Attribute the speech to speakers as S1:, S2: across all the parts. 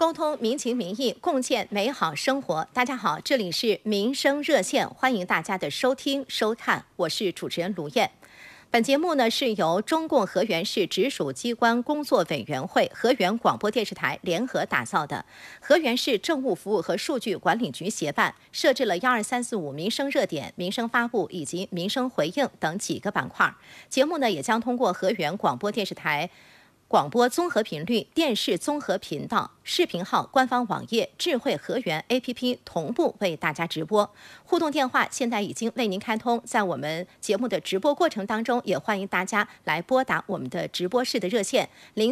S1: 沟通民情民意，共建美好生活。大家好，这里是民生热线，欢迎大家的收听收看，我是主持人卢燕。本节目呢是由中共河源市直属机关工作委员会、河源广播电视台联合打造的，河源市政务服务和数据管理局协办，设置了12345民生热点、民生发布以及民生回应等几个板块。节目呢也将通过河源广播电视台广播综合频率、电视综合频道、视频号、官方网页、智慧河源 APP 同步为大家直播。互动电话现在已经为您开通，在我们节目的直播过程当中，也欢迎大家来拨打我们的直播室的热线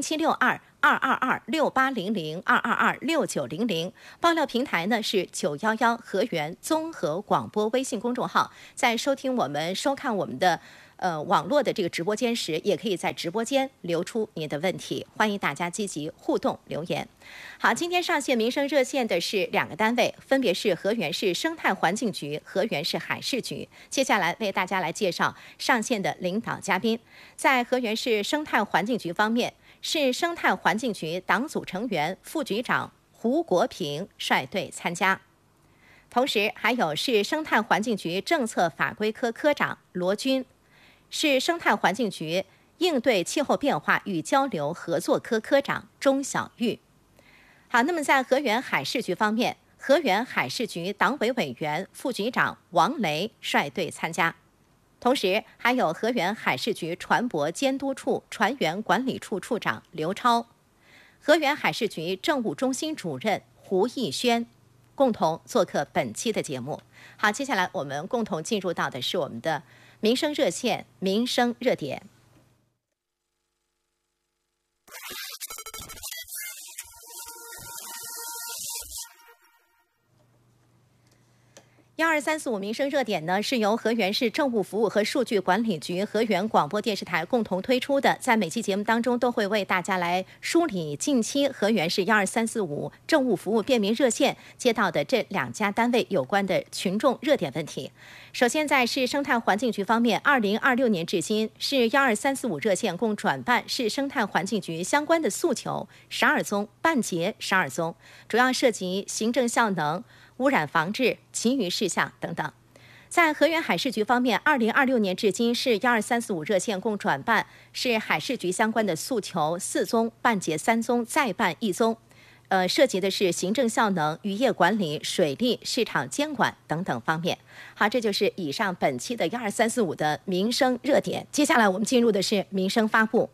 S1: 0762-222-6800、222-6900。爆料平台呢是911河源综合广播微信公众号。在收听我们、收看我们的网络的这个直播间时，也可以在直播间留出您的问题，欢迎大家积极互动留言。好，今天上线民生热线的是2个单位，分别是河源市生态环境局、河源市海事局。接下来为大家来介绍上线的领导嘉宾。在河源市生态环境局方面，市生态环境局党组成员、副局长胡国平率队参加。同时还有市生态环境局政策法规科科长罗军，市生态环境局应对气候变化与交流合作科科长钟小玉。好，那么在河源海事局方面，河源海事局党委委员、副局长王雷率队参加。同时还有河源海事局船舶监督处船员管理处处长刘超，河源海事局政务中心主任胡义轩，共同做客本期的节目。好，接下来我们共同进入到的是我们的民生热线、民生热点。12345民生热点呢，是由河源市政务服务和数据管理局、河源广播电视台共同推出的。在每期节目当中，都会为大家来梳理近期河源市12345政务服务便民热线接到的这2家单位有关的群众热点问题。首先，在市生态环境局方面，2026年至今，市12345热线共转办市生态环境局相关的诉求12宗，办结12宗，主要涉及行政效能、污染防治、其余事项等等。在河源海事局方面，2026年至今，市12345热线共转办市海事局相关的诉求4宗，办结3宗，再办1宗。涉及的是行政效能、渔业管理、水利、市场监管等等方面。好，这就是以上本期的12345的民生热点。接下来我们进入的是民生发布。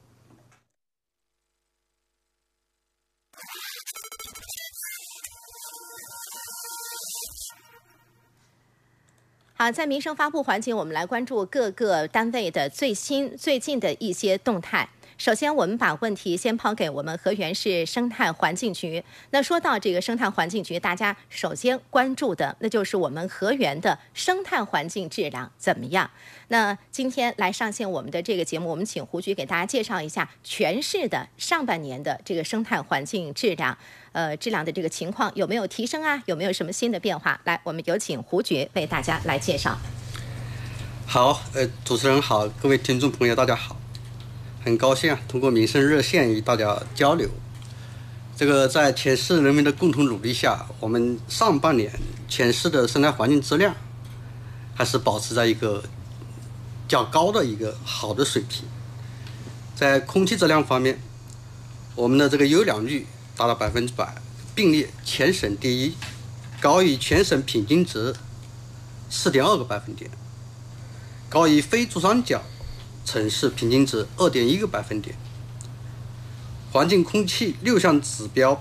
S1: 好，在民生发布环节，我们来关注各个单位的最近的一些动态。首先，我们把问题先抛给我们河源市生态环境局。那说到这个生态环境局，大家首先关注的那就是我们河源的生态环境质量怎么样。那今天来上线我们的这个节目，我们请胡局给大家介绍一下全市的上半年的这个生态环境质量的这个情况有没有提升啊？有没有什么新的变化？来，我们有请胡局为大家来介绍。
S2: 好，主持人好，各位听众朋友大家好。很高兴通过民生热线与大家交流。这个在全市人民的共同努力下，我们上半年全市的生态环境质量还是保持在一个较高的一个好的水平。在空气质量方面，我们的这个优良率达到100%，并列全省第一，高于全省平均值4.2个百分点，高于非珠三角城市平均值2.1个百分点。环境空气6项指标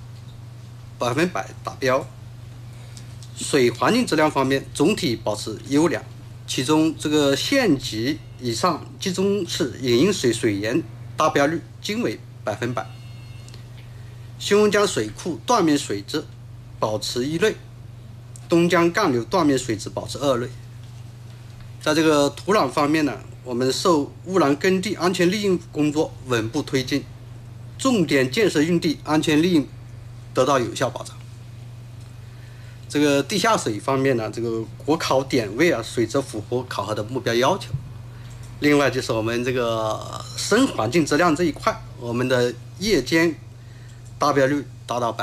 S2: 100%达标。水环境质量方面总体保持优良，其中这个县级以上集中式饮用水水源达标率均为100%。新瓮江水库断面水质保持1类，东江干流断面水质保持2类。在这个土壤方面呢，我们受污染耕地安全利用工作稳步推进，重点建设用地安全利用得到有效保障。这个地下水方面呢，这个国考点位水质符合考核的目标要求。另外就是我们这个生环境质量这一块，我们的夜间达标率达到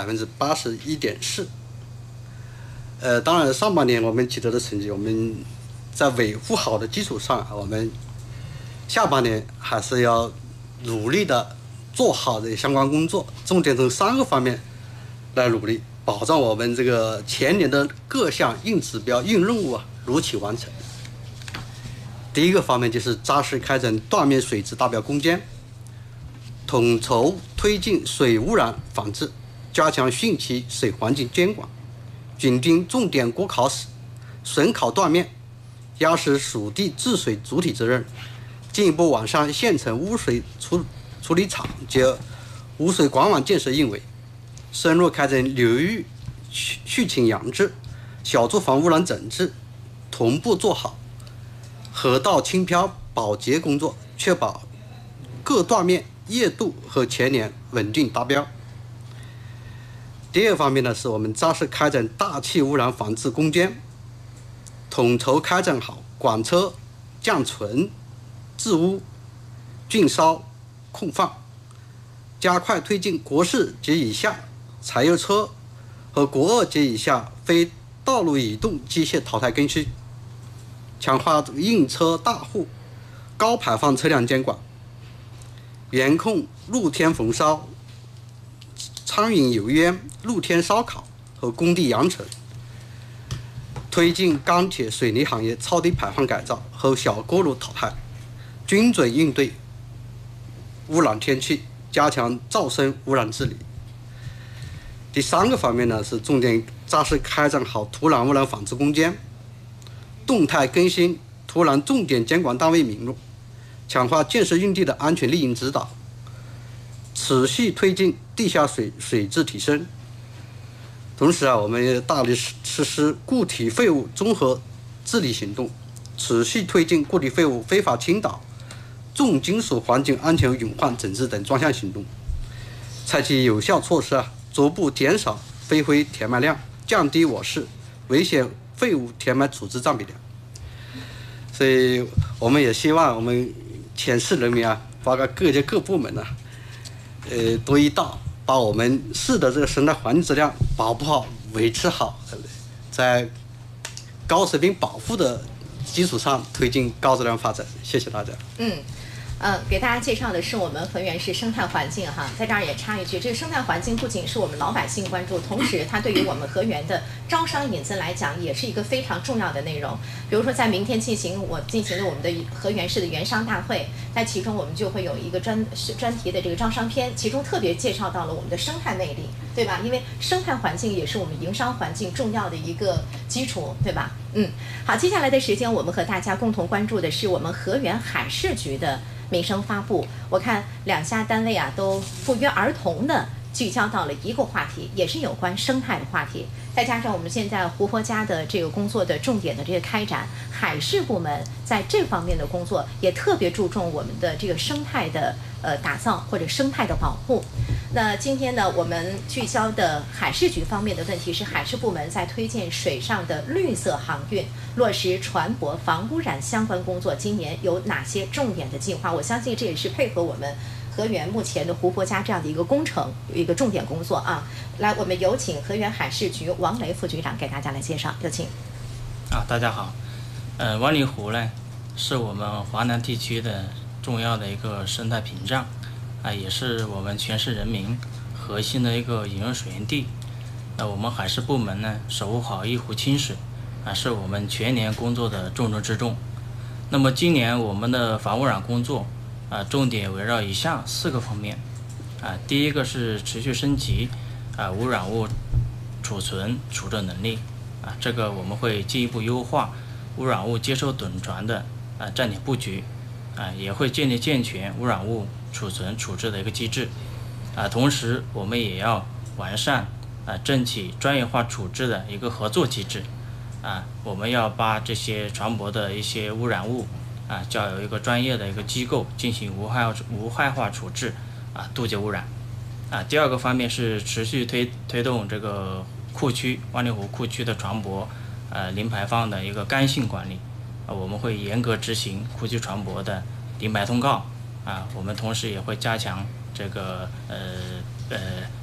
S2: 81.4%。当然上半年我们取得的成绩，我们在维护好的基础上，我们下半年还是要努力的做好的相关工作，重点从3个方面来努力，保障我们这个前年的各项硬指标、硬任务如期完成。第一个方面就是扎实开展断面水质达标攻坚，统筹推进水污染防治，加强汛期水环境监管，紧盯重点国考室审考断面，压实属地治水主体责任，进一步完善县城污水处理厂及污水管网建设应维，深入开展流域蓄情扬治、小作坊污染整治，同步做好河道清漂保洁工作，确保各断面液度和前年稳定达标。第二方面呢，是我们扎实开展大气污染防治攻坚，统筹开展好管车、降存、治污、浚烧、控放，加快推进国4及以下柴油车和国2及以下非道路移动机械淘汰更新，强化硬车大户高排放车辆监管，严控露天焚烧、苍蝇油烟、露天烧烤和工地扬尘，推进钢铁水泥行业超低排放改造和小锅炉淘汰，精准应对污染天气，加强噪声污染治理。第3个方面呢，是重点扎实开展好土壤污染防治攻坚，动态更新土壤重点监管单位名录，强化建设用地的安全利益指导，持续推进地下水质提升。同时我们也大力实施固体废物综合治理行动，持续推进固体废物非法倾倒、重金属环境安全隐患整治等专项行动，采取有效措施逐步减少飞灰填埋量，降低我市危险废物填埋处置占比量。所以我们也希望我们全市人民包括各界各部门多一道，把我们市的这个生态环境质量保护好、维持好，在高水平保护的基础上推进高质量发展。谢谢大家。
S1: 给大家介绍的是我们河源市生态环境在这儿也插一句，这个生态环境不仅是我们老百姓关注，同时它对于我们河源的招商引资来讲也是一个非常重要的内容。比如说在明天进行的我们的河源市的园商大会，在其中我们就会有一个专题的这个招商篇，其中特别介绍到了我们的生态魅力，对吧？因为生态环境也是我们营商环境重要的一个基础，对吧？好，接下来的时间我们和大家共同关注的是我们河源海事局的民生发布。我看2家单位都不约而同的聚焦到了一个话题，也是有关生态的话题。再加上我们现在湖泊家的这个工作的重点的这个开展，海事部门在这方面的工作也特别注重我们的这个生态的打造或者生态的保护。那今天呢，我们聚焦的海事局方面的问题是，海事部门在推进水上的绿色航运、落实船舶防污染相关工作，今年有哪些重点的计划？我相信这也是配合我们河源目前的湖泊家这样的一个工程，一个重点工作来，我们有请河源海事局王雷副局长给大家来介绍，有请。
S3: 大家好，万里湖呢是我们华南地区的重要的一个生态屏障，也是我们全市人民核心的一个饮用水源地。我们海事部门呢守护好一湖清水是我们全年工作的重中之重。那么今年我们的防污染工作重点围绕以下4个方面。第一个是持续升级污染物储存处置能力，这个我们会进一步优化污染物接收趸船的站点布局，也会建立健全污染物储存处置的一个机制。同时我们也要完善政企专业化处置的一个合作机制。我们要把这些船舶的一些污染物交由一个专业的一个机构进行无害化处置，杜绝污染。第2个方面是持续推动这个库区万里湖库区的船舶零排放的一个干性管理。我们会严格执行库区船舶的零排通告。我们同时也会加强这个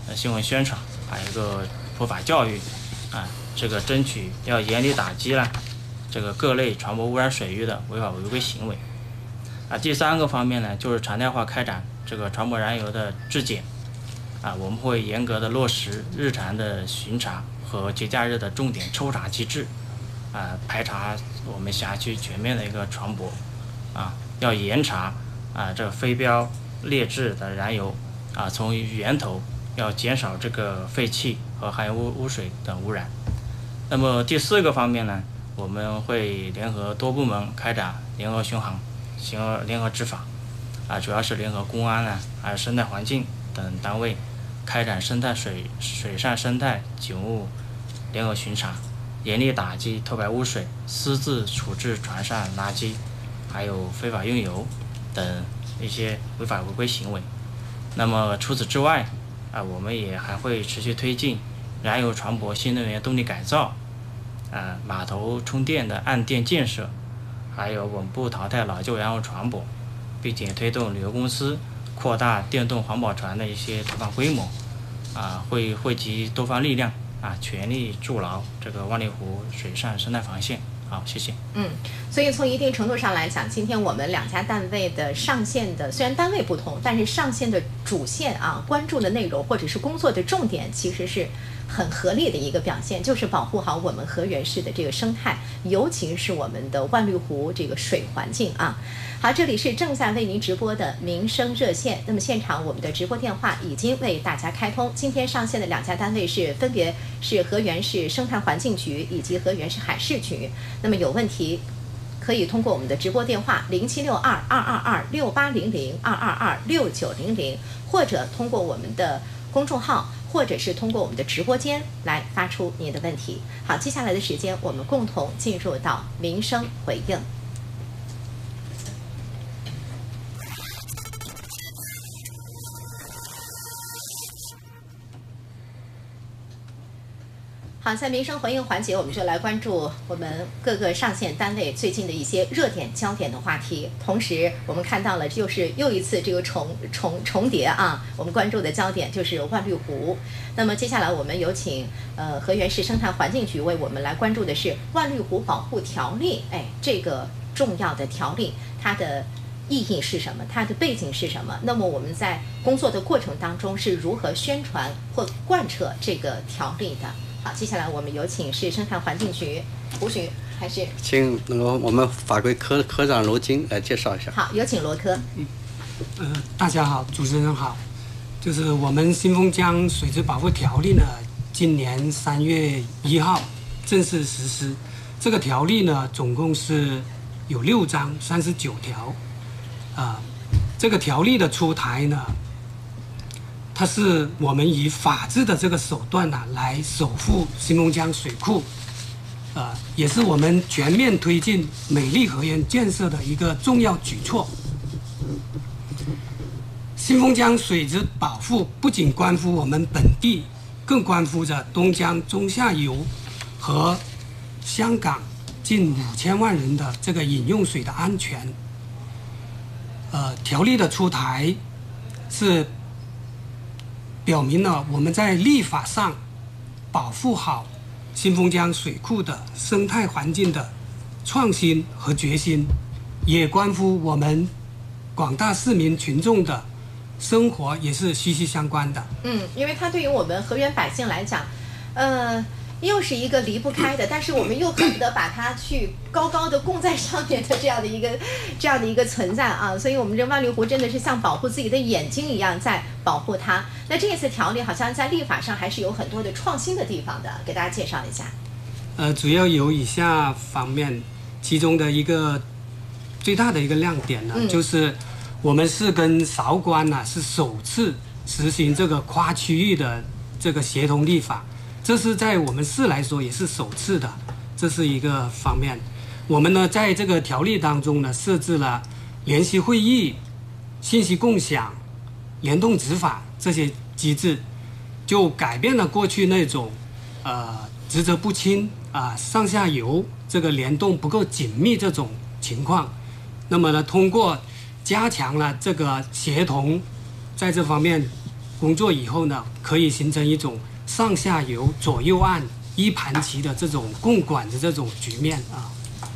S3: 新闻宣传，还有一个普法教育，这个争取要严厉打击了这个各类船舶污染水域的违法违规行为。第3个方面呢，就是常态化开展这个船舶燃油的质检，我们会严格的落实日常的巡查和节假日的重点抽查机制，排查我们辖区全面的一个船舶，要严查这个非标劣质的燃油，从源头要减少这个废气和含有污水等污染。那么第4个方面呢，我们会联合多部门开展联合巡航、联合执法，主要是联合公安还有生态环境等单位开展水上生态景物联合巡查，严厉打击偷排污水、私自处置船上垃圾，还有非法用油等一些违法违规行为。那么除此之外，我们也还会持续推进燃油船舶新能源动力改造，码头充电的岸电建设，还有稳步淘汰老旧燃油船舶，并且推动旅游公司扩大电动环保船的一些投放规模，会汇集多方力量，全力筑牢这个万里湖水上生态防线。好，谢谢。
S1: 所以从一定程度上来讲，今天我们2家单位的上线的虽然单位不同，但是上线的主线关注的内容或者是工作的重点，其实是很合理的一个表现，就是保护好我们河源市的这个生态，尤其是我们的万绿湖这个水环境好，这里是正在为您直播的民生热线。那么现场我们的直播电话已经为大家开通。今天上线的2家单位分别是河源市生态环境局以及河源市海事局。那么有问题可以通过我们的直播电话0762-222-6800、222-6900，或者通过我们的公众号，或者是通过我们的直播间来发出您的问题。好，接下来的时间我们共同进入到民生回应。好，在民生回应环节，我们就来关注我们各个上线单位最近的一些热点焦点的话题。同时，我们看到了又一次这个重叠我们关注的焦点就是万绿湖。那么接下来我们有请河源市生态环境局为我们来关注的是万绿湖保护条例。这个重要的条例，它的意义是什么？它的背景是什么？那么我们在工作的过程当中是如何宣传或贯彻这个条例的？好，接下来我们有请市生态环境局胡局，还是
S2: 请我们法规科长罗金来介绍一下。
S1: 好，有请罗科。
S4: 大家好，主持人好。就是我们新丰江水质保护条例呢，今年3月1号正式实施。这个条例呢，总共是有6章39条。这个条例的出台呢，它是我们以法治的这个手段来守护新丰江水库，也是我们全面推进美丽河源建设的一个重要举措。新丰江水质保护不仅关乎我们本地，更关乎着东江中下游和香港近5000万人的这个饮用水的安全。条例的出台是表明了我们在立法上保护好新丰江水库的生态环境的创新和决心，也关乎我们广大市民群众的生活，也是息息相关的。
S1: 因为它对于我们河源百姓来讲，又是一个离不开的，但是我们又恨不得把它去高高的供在上面的这样的一个存在所以我们这万绿湖真的是像保护自己的眼睛一样在保护它。那这一次条例好像在立法上还是有很多的创新的地方的，给大家介绍一下。
S4: 主要有以下方面，其中的一个最大的一个亮点呢，就是我们市跟韶关是首次实行这个跨区域的这个协同立法。这是在我们市来说也是首次的，这是一个方面。我们呢在这个条例当中呢设置了联席会议、信息共享、联动执法这些机制，就改变了过去那种职责不清上下游这个联动不够紧密这种情况。那么呢，通过加强了这个协同，在这方面工作以后呢，可以形成一种上下游、左右岸一盘棋的这种共管的这种局面啊。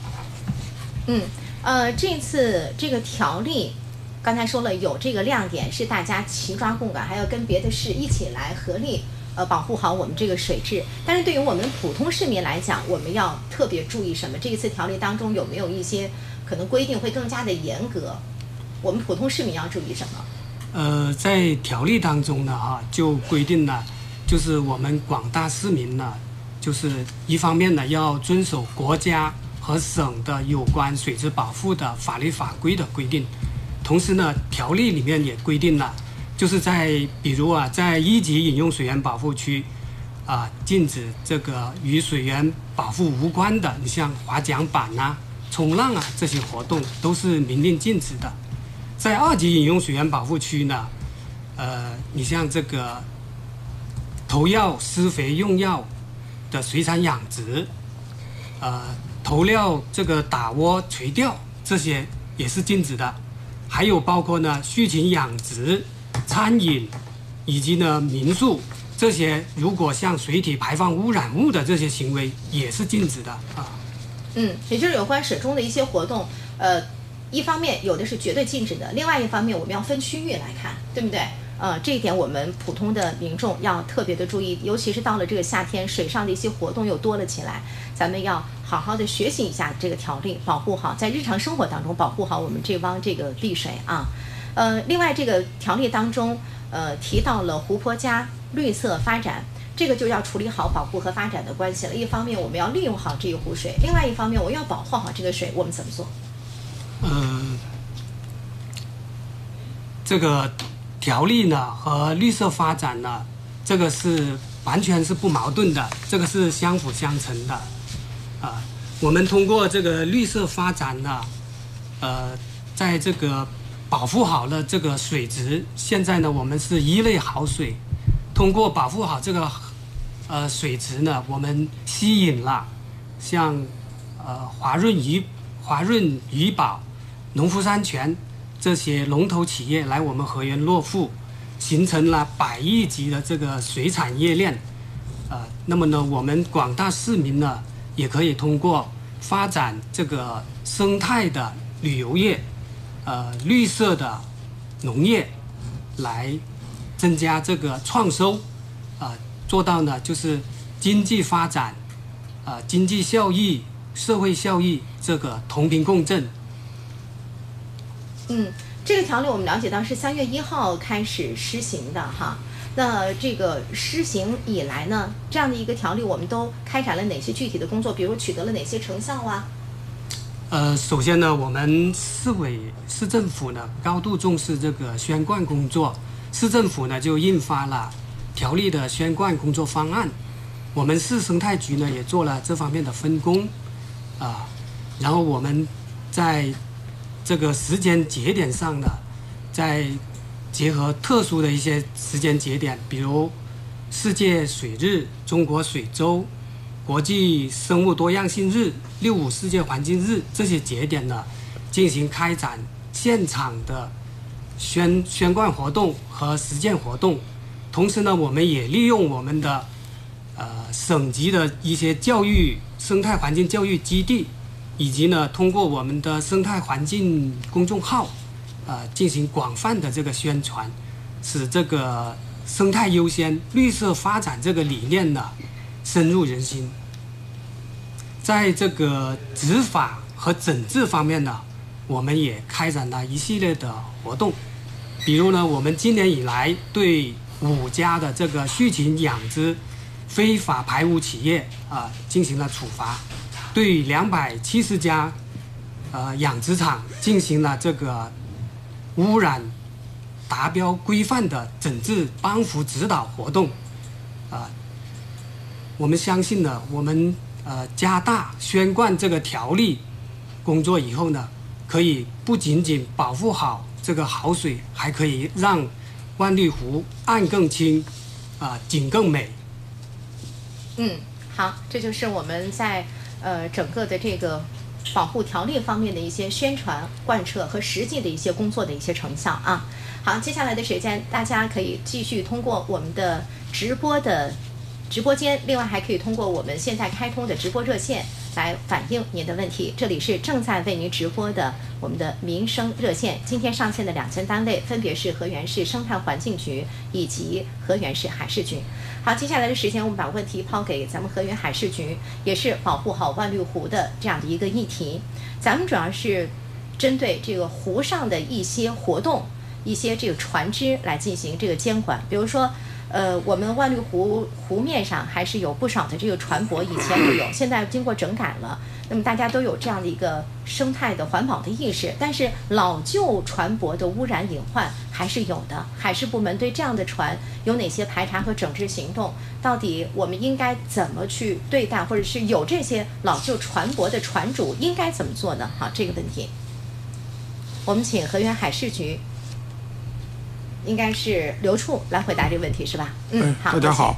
S1: 这次这个条例，刚才说了有这个亮点是大家齐抓共管，还要跟别的市一起来合力保护好我们这个水质。但是对于我们普通市民来讲，我们要特别注意什么？这一次条例当中有没有一些可能规定会更加的严格？我们普通市民要注意什么？
S4: 在条例当中呢，就规定了，就是我们广大市民呢，就是一方面呢要遵守国家和省的有关水质保护的法律法规的规定，同时呢，条例里面也规定了，就是比如在一级饮用水源保护区，禁止这个与水源保护无关的，你像划桨板冲浪这些活动都是明令禁止的。在二级饮用水源保护区呢，你像这个投药、施肥、用药的水产养殖，投料这个打窝、垂钓这些也是禁止的。还有包括呢畜禽养殖、餐饮以及呢民宿这些，如果向水体排放污染物的这些行为也是禁止的啊。
S1: 也就是有关水中的一些活动，一方面有的是绝对禁止的，另外一方面我们要分区域来看，对不对？这一点我们普通的民众要特别的注意，尤其是到了这个夏天，水上的一些活动又多了起来，咱们要好好的学习一下这个条例，保护好在日常生活当中保护好我们这汪这个碧水啊。另外这个条例当中提到了湖泊加绿色发展，这个就要处理好保护和发展的关系了。一方面我们要利用好这个湖水，另外一方面我们要保护好这个水，我们怎么做？
S4: 这个条例呢和绿色发展呢，这个是完全是不矛盾的，这个是相辅相成的。我们通过这个绿色发展呢，在这个保护好了这个水质，现在呢我们是一类好水，通过保护好这个水质呢，我们吸引了像华润怡宝、农夫山泉这些龙头企业来我们河源落户，形成了100亿级的这个水产业链。那么呢，我们广大市民呢，也可以通过发展这个生态的旅游业，绿色的农业，来增加这个创收，做到呢就是经济发展，经济效益、社会效益这个同频共振。
S1: 这个条例我们了解到是3月1号开始施行的哈。那这个施行以来呢，这样的一个条例我们都开展了哪些具体的工作？比如取得了哪些成效啊？
S4: 首先呢，我们市政府呢高度重视这个宣贯工作，市政府呢就印发了条例的宣贯工作方案。我们市生态局呢也做了这方面的分工，然后我们在这个时间节点上呢，再结合特殊的一些时间节点，比如世界水日、中国水周、国际生物多样性日、6·5世界环境日这些节点呢，进行开展现场的宣贯活动和实践活动。同时呢，我们也利用我们的省级的一些生态环境教育基地，以及呢通过我们的生态环境公众号进行广泛的这个宣传，使这个生态优先、绿色发展这个理念呢深入人心。在这个执法和整治方面呢，我们也开展了一系列的活动。比如呢，我们今年以来对5家的这个畜禽养殖非法排污企业进行了处罚，对270家养殖场进行了这个污染达标规范的整治帮扶指导活动。我们相信呢，我们加大宣贯这个条例工作以后呢，可以不仅仅保护好这个好水，还可以让万绿湖岸更清，景更美。
S1: 好，这就是我们在整个的这个保护条例方面的一些宣传、贯彻和实际的一些工作的一些成效啊。好，接下来的时间，大家可以继续通过我们的直播间，另外还可以通过我们现在开通的直播热线来反映您的问题。这里是正在为您直播的我们的民生热线，今天上线的2间单位分别是河源市生态环境局以及河源市海事局。好，接下来的时间我们把问题抛给咱们河源海事局，也是保护好万绿湖的这样的一个议题。咱们主要是针对这个湖上的一些活动、一些这个船只来进行这个监管，比如说我们万绿湖湖面上还是有不少的这个船舶，以前就有，现在经过整改了。那么大家都有这样的一个生态的环保的意识，但是老旧船舶的污染隐患还是有的。海事部门对这样的船有哪些排查和整治行动？到底我们应该怎么去对待，或者是有这些老旧船舶的船主应该怎么做呢？好，这个问题，我们请河源海事局。应该是刘处来回答这个问题是吧？好，
S5: 大家好。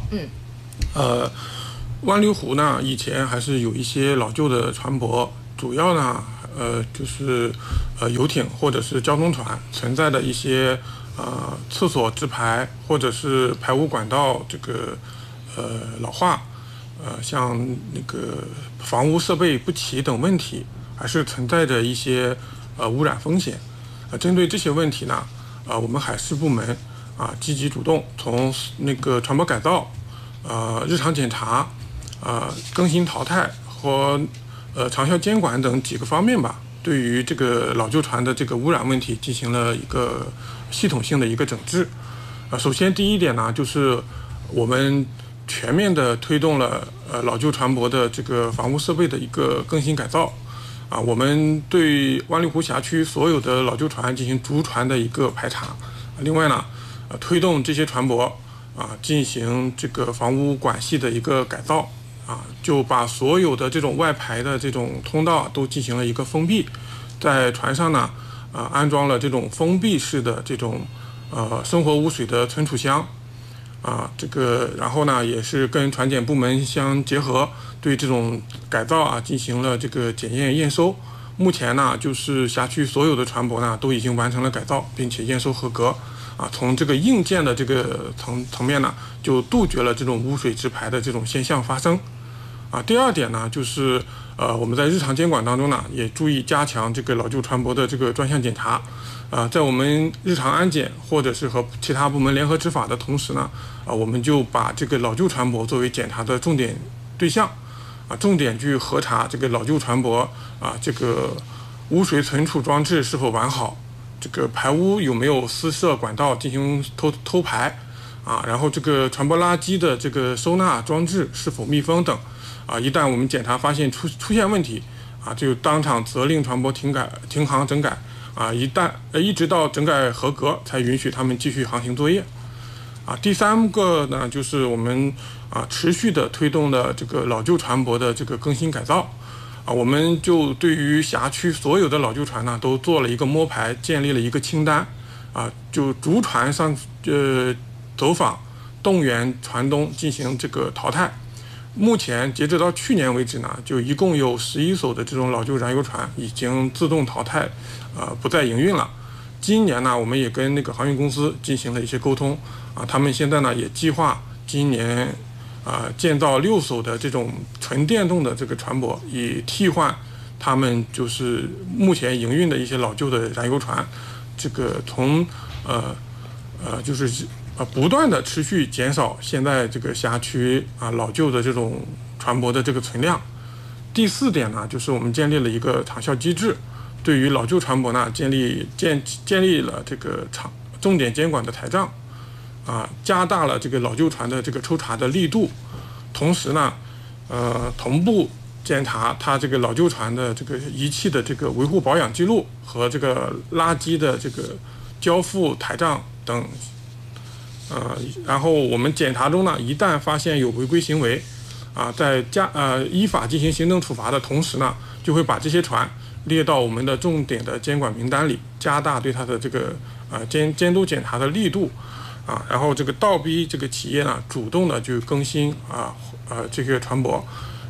S5: 万绿湖呢，以前还是有一些老旧的船舶，主要呢，就是游艇或者是交通船存在的一些厕所直排或者是排污管道这个老化，像那个防污设备不齐等问题，还是存在着一些污染风险。针对这些问题呢，我们海事部门积极主动，从那个船舶改造、日常检查、更新淘汰和长效监管等几个方面吧，对于这个老旧船的这个污染问题进行了一个系统性的一个整治。首先第一点呢，就是我们全面的推动了老旧船舶的这个防污设备的一个更新改造。我们对万绿湖辖区所有的老旧船进行逐船的一个排查。另外呢，推动这些船舶进行这个防污管系的一个改造，就把所有的这种外排的这种通道都进行了一个封闭，在船上呢，安装了这种封闭式的这种生活污水的存储箱。然后呢，也是跟船检部门相结合，对这种改造进行了这个检验验收。目前呢，就是辖区所有的船舶呢都已经完成了改造，并且验收合格。从这个硬件的这个层面呢，就杜绝了这种污水直排的这种现象发生。第二点呢，就是我们在日常监管当中呢，也注意加强这个老旧船舶的这个专项检查。在我们日常安检或者是和其他部门联合执法的同时呢，我们就把这个老旧船舶作为检查的重点对象，重点去核查这个老旧船舶这个污水存储装置是否完好，这个排污有没有私设管道进行偷排，然后这个船舶垃圾的这个收纳装置是否密封等，一旦我们检查发现出现问题，就当场责令船舶停航整改。一直到整改合格才允许他们继续航行作业。第三个呢，就是我们持续的推动了这个老旧船舶的这个更新改造。我们就对于辖区所有的老旧船呢，都做了一个摸排，建立了一个清单。就逐船上走访、动员船东进行这个淘汰。目前截止到去年为止呢，就一共有11艘的这种老旧燃油船已经自动淘汰，不再营运了。今年呢，我们也跟那个航运公司进行了一些沟通，他们现在呢也计划今年建造6艘的这种纯电动的这个船舶，以替换他们就是目前营运的一些老旧的燃油船。这个从就是不断的持续减少现在这个辖区老旧的这种船舶的这个存量。第4点呢，就是我们建立了一个长效机制，对于老旧船舶呢建立了这个重点监管的台账，加大了这个老旧船的这个抽查的力度，同时呢，同步检查它这个老旧船的这个仪器的这个维护保养记录和这个垃圾的这个交付台账等。然后我们检查中呢，一旦发现有违规行为，在依法进行行政处罚的同时呢，就会把这些船列到我们的重点的监管名单里，加大对它的这个监督检查的力度，然后这个倒逼这个企业呢主动的去更新这个船舶，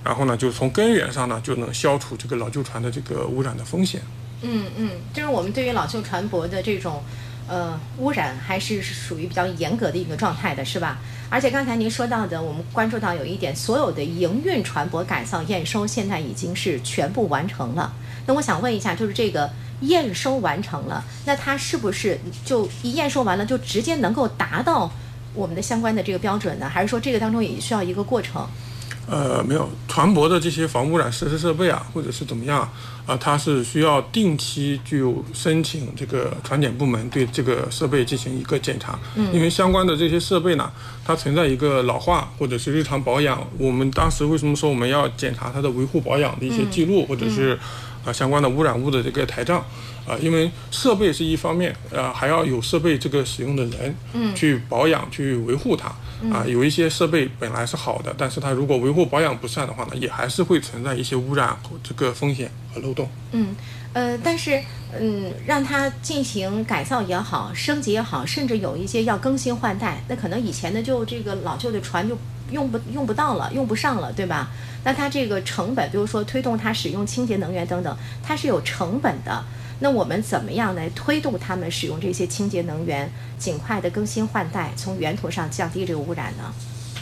S5: 然后呢，就从根源上呢就能消除这个老旧船的这个污染的风险。
S1: 就是我们对于老旧船舶的这种污染还是属于比较严格的一个状态的，是吧？而且刚才您说到的，我们关注到有一点，所有的营运船舶改造验收现在已经是全部完成了。那我想问一下，就是这个验收完成了，那它是不是就一验收完了就直接能够达到我们的相关的这个标准呢？还是说这个当中也需要一个过程？
S5: 没有，船舶的这些防污染设施设备啊，或者是怎么样它是需要定期就申请这个船检部门对这个设备进行一个检查。因为相关的这些设备呢，它存在一个老化或者是日常保养。我们当时为什么说我们要检查它的维护保养的一些记录，或者是相关的污染物的这个台账因为设备是一方面，还要有设备这个使用的人去保养去维护它。有一些设备本来是好的，但是它如果维护保养不善的话呢，也还是会存在一些污染这个风险和漏洞。
S1: 但是让它进行改造也好，升级也好，甚至有一些要更新换代，那可能以前的就这个老旧的船就用不到了，用不上了，对吧？那它这个成本，比如说推动它使用清洁能源等等，它是有成本的。那我们怎么样来推动他们使用这些清洁能源，尽快的更新换代，从源头上降低这个污染呢？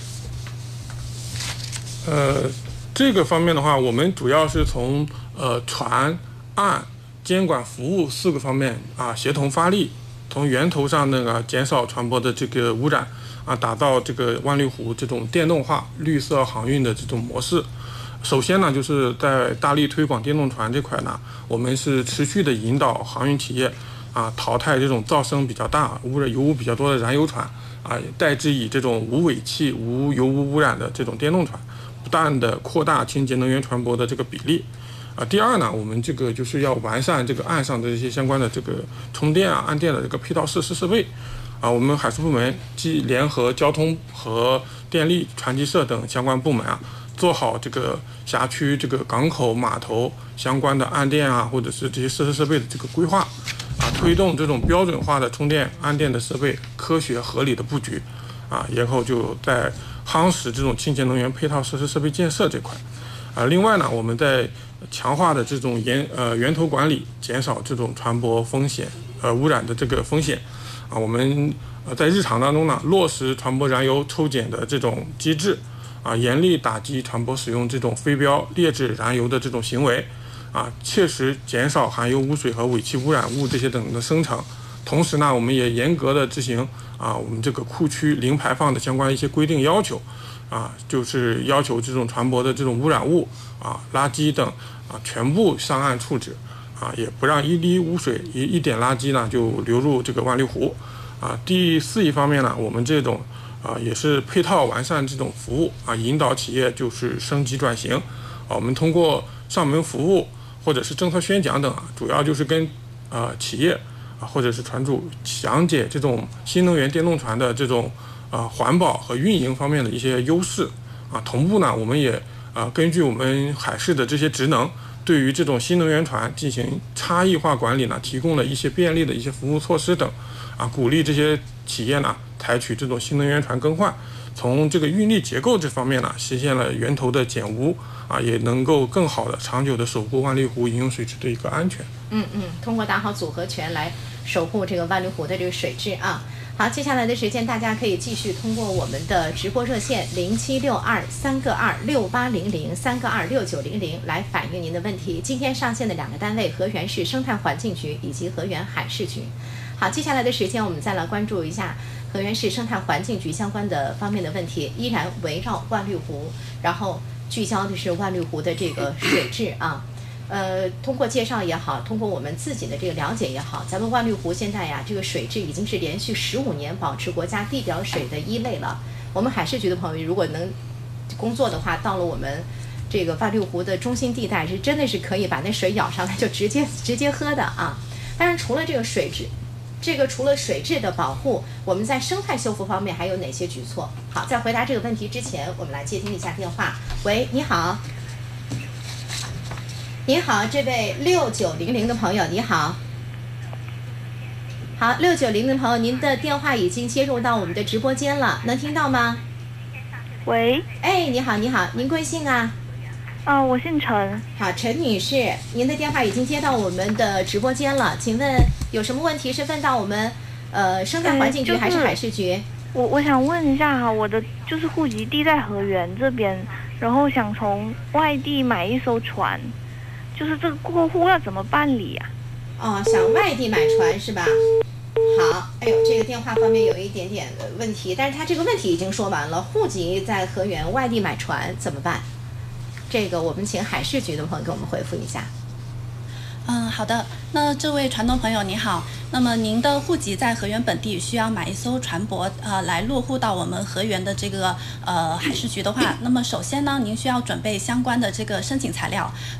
S5: 这个方面的话，我们主要是从船、岸、监管服务4个方面协同发力，从源头上那个减少船舶的这个污染打造这个万绿湖这种电动化、绿色航运的这种模式。首先呢，就是在大力推广电动船这块呢，我们是持续的引导航运企业淘汰这种噪声比较大、油污比较多的燃油船代之以这种无尾气、无油污污染的这种电动船，不断的扩大清洁能源船舶的这个比例。第二呢，我们这个就是要完善这个岸上的一些相关的这个充电岸电的这个配套设施设备。我们海事部门既联合交通和电力、船机社等相关部门做好这个辖区这个港口码头相关的岸电或者是这些设施设备的这个规划推动这种标准化的充电岸电的设备科学合理的布局然后就在夯实这种清洁能源配套设施设备建设这块另外呢，我们在强化的这种源头管理，减少这种船舶风险污染的这个风险我们在日常当中呢，落实船舶燃油抽检的这种机制严厉打击船舶使用这种非标劣质燃油的这种行为切实减少含有污水和尾气污染物这些等的生成。同时呢，我们也严格的执行我们这个库区零排放的相关一些规定要求就是要求这种船舶的这种污染物垃圾等全部上岸处置也不让一滴污水一点垃圾呢就流入这个万绿湖第4一方面呢，我们这种也是配套完善这种服务引导企业就是升级转型我们通过上门服务或者是政策宣讲等主要就是跟企业或者是船主讲解这种新能源电动船的这种环保和运营方面的一些优势同步呢，我们也根据我们海事的这些职能，对于这种新能源船进行差异化管理呢，提供了一些便利的一些服务措施等鼓励这些企业呢采取这种新能源船更换，从这个运力结构这方面呢，实现了源头的减污也能够更好的长久的守护万绿湖饮用水质的一个安全。
S1: 通过打好组合拳来守护这个万绿湖的这个水质好，接下来的时间大家可以继续通过我们的直播热线0762-3个26800-3个26900来反映您的问题。今天上线的2个单位，河源市生态环境局以及河源海事局。好，接下来的时间我们再来关注一下河源市生态环境局相关的方面的问题，依然围绕万绿湖，然后聚焦的是万绿湖的这个水质通过介绍也好，通过我们自己的这个了解也好，咱们万绿湖现在这个水质已经是连续15年保持国家地表水的1类了。我们海事局的朋友如果能工作的话，到了我们这个万绿湖的中心地带，是真的是可以把那水舀上来就直接喝的当然除了这个水质，除了水质的保护，我们在生态修复方面还有哪些举措？好，在回答这个问题之前，我们来接听一下电话。喂，你好。你好，这位6900的朋友，你好。好，6900的朋友，您的电话已经接入到我们的直播间了，能听到吗？
S6: 喂。
S1: 哎，你好，您贵姓啊？
S6: 我姓陈。
S1: 好，陈女士，您的电话已经接到我们的直播间了，请问有什么问题是问到我们生态环境局还是海事局？
S6: 我想问一下哈，我的就是户籍地在河源这边，然后想从外地买一艘船，就是这个过户要怎么办理呀？
S1: 想外地买船是吧？好，哎呦，这个电话方面有一点点的问题，但是他这个问题已经说完了，户籍在河源，外地买船怎么办？这个我们请海事局的朋友给我们回复一下。
S7: 好的。那这位船东朋友你好，那么您的户籍在河源本地，需要买一艘船舶来落户到我们河源的这个海事局的话，那么首先呢，您需要准备相关的这个申请材料。